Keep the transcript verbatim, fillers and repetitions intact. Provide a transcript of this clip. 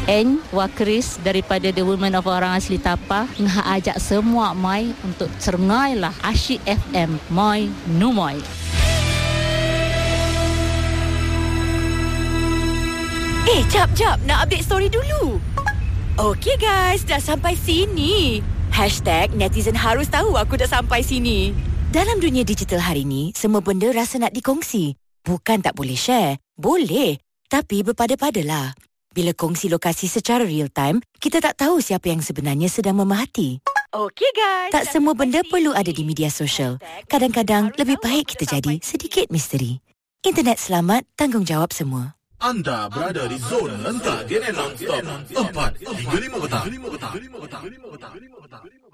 N Wakris daripada The Women of Orang Asli Tapah ngah ajak semua mai untuk cerengai lah Asyik F M Moi Numoy. Eh, jap-jap, nak update story dulu. Okey guys, dah sampai sini. Hashtag netizen harus tahu aku dah sampai sini. Dalam dunia digital hari ni, semua benda rasa nak dikongsi. Bukan tak boleh share. Boleh. Tapi berpada-padalah. Bila kongsi lokasi secara real time, kita tak tahu siapa yang sebenarnya sedang memahati. Okey guys. Tak semua benda perlu ada di media sosial. Kadang-kadang lebih baik kita jadi sedikit misteri. Internet selamat, tanggungjawab semua. Anda berada di zona rentak G N non-stop empat hingga lima petang.